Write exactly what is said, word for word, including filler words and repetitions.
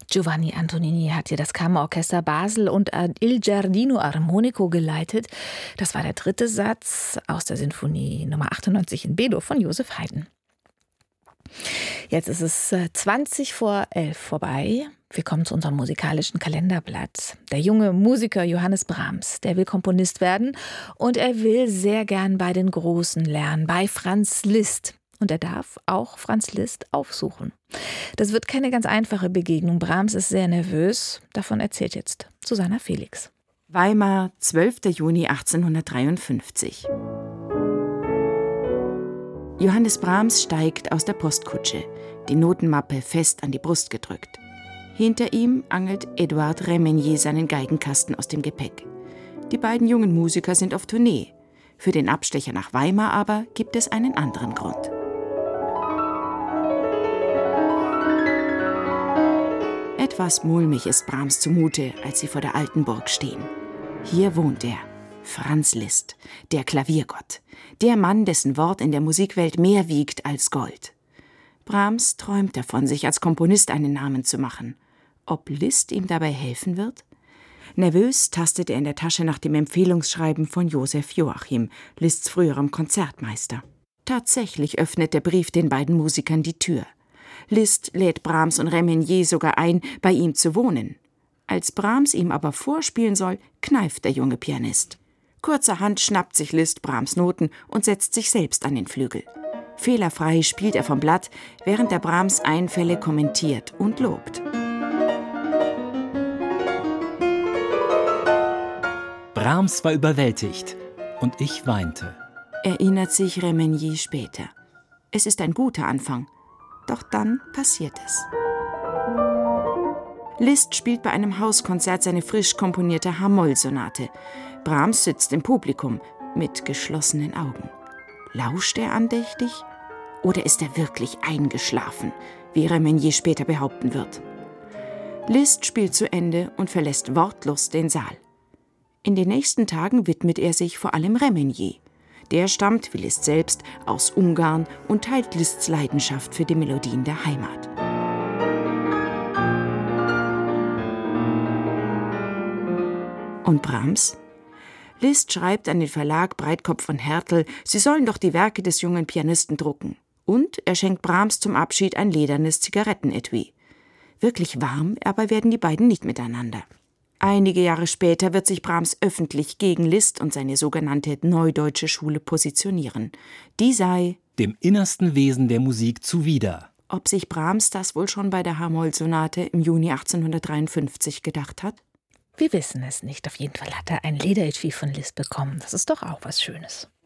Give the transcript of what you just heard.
Giovanni Antonini hat hier das Kammerorchester Basel und Il Giardino Armonico geleitet. Das war der dritte Satz aus der Sinfonie Nummer achtundneunzig in B-Dur von Joseph Haydn. Jetzt ist es zwanzig vor elf vorbei. Wir kommen zu unserem musikalischen Kalenderblatt. Der junge Musiker Johannes Brahms, der will Komponist werden und er will sehr gern bei den Großen lernen, bei Franz Liszt. Und er darf auch Franz Liszt aufsuchen. Das wird keine ganz einfache Begegnung. Brahms ist sehr nervös. Davon erzählt jetzt Susanna Felix. Weimar, zwölfter Juni achtzehnhundertdreiundfünfzig. Johannes Brahms steigt aus der Postkutsche, die Notenmappe fest an die Brust gedrückt. Hinter ihm angelt Edouard Remenier seinen Geigenkasten aus dem Gepäck. Die beiden jungen Musiker sind auf Tournee. Für den Abstecher nach Weimar aber gibt es einen anderen Grund. Etwas mulmig ist Brahms zumute, als sie vor der alten Burg stehen. Hier wohnt er, Franz Liszt, der Klaviergott, der Mann, dessen Wort in der Musikwelt mehr wiegt als Gold. Brahms träumt davon, sich als Komponist einen Namen zu machen. Ob Liszt ihm dabei helfen wird? Nervös tastet er in der Tasche nach dem Empfehlungsschreiben von Joseph Joachim, Liszts früherem Konzertmeister. Tatsächlich öffnet der Brief den beiden Musikern die Tür. Liszt lädt Brahms und Remenier sogar ein, bei ihm zu wohnen. Als Brahms ihm aber vorspielen soll, kneift der junge Pianist. Kurzerhand schnappt sich Liszt Brahms Noten und setzt sich selbst an den Flügel. Fehlerfrei spielt er vom Blatt, während der Brahms Einfälle kommentiert und lobt. Brahms war überwältigt und ich weinte, erinnert sich Remenier später. Es ist ein guter Anfang, doch dann passiert es. Liszt spielt bei einem Hauskonzert seine frisch komponierte H-Moll-Sonate. Brahms sitzt im Publikum mit geschlossenen Augen. Lauscht er andächtig oder ist er wirklich eingeschlafen, wie Remenier später behaupten wird? Liszt spielt zu Ende und verlässt wortlos den Saal. In den nächsten Tagen widmet er sich vor allem Remenier. Der stammt, wie Liszt selbst, aus Ungarn und teilt Liszts Leidenschaft für die Melodien der Heimat. Und Brahms? Liszt schreibt an den Verlag Breitkopf von Hertel, sie sollen doch die Werke des jungen Pianisten drucken. Und er schenkt Brahms zum Abschied ein ledernes Zigarettenetui. Wirklich warm aber werden die beiden nicht miteinander. Einige Jahre später wird sich Brahms öffentlich gegen Liszt und seine sogenannte Neudeutsche Schule positionieren. Die sei dem innersten Wesen der Musik zuwider. Ob sich Brahms das wohl schon bei der H-Moll-Sonate im Juni achtzehnhundertdreiundfünfzig gedacht hat? Wir wissen es nicht. Auf jeden Fall hat er ein Lederetui von Liszt bekommen. Das ist doch auch was Schönes.